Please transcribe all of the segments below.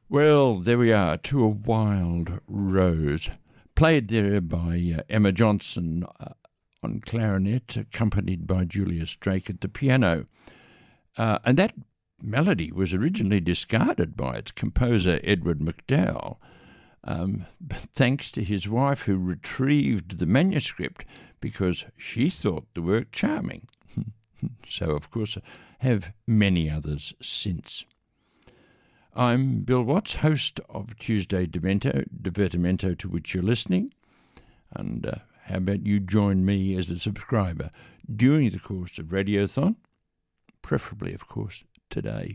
Well, there we are, To a Wild Rose, played there by Emma Johnson on clarinet, accompanied by Julius Drake at the piano. And that melody was originally discarded by its composer, Edward MacDowell, thanks to his wife, who retrieved the manuscript because she thought the work charming. So, of course, have many others since. I'm Bill Watts, host of Tuesday Divertimento, to which you're listening. And how about you join me as a subscriber during the course of Radiothon, preferably, of course, today.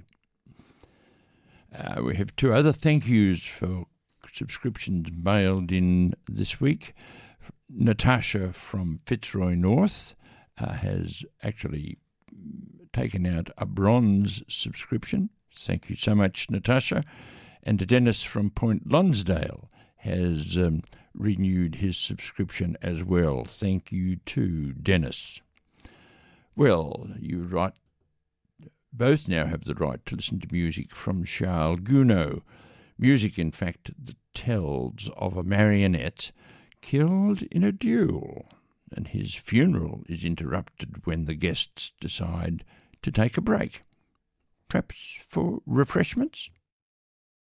We have two other thank yous for subscriptions mailed in this week. Natasha from Fitzroy North has actually taken out a bronze subscription. Thank you so much, Natasha. And Dennis from Point Lonsdale has renewed his subscription as well. Thank you too, Dennis. Well, you both now have the right to listen to music from Charles Gounod. Music, in fact, that tells of a marionette killed in a duel, and his funeral is interrupted when the guests decide to take a break. Perhaps for refreshments?